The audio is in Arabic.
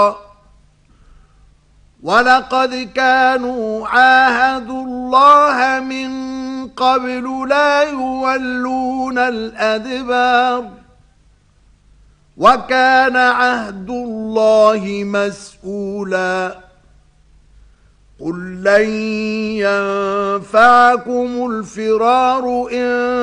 ولقد كانوا عاهدوا الله من قبل لا يولون الأدبار وكان عهد الله مسؤولا قل لن ينفعكم الفرار إن